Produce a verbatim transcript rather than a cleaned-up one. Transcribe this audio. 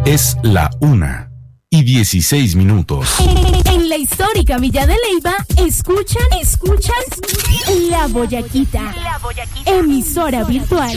Es la una y dieciséis minutos. En la histórica Villa de Leyva, escuchan, escuchan La Boyaquita, emisora virtual.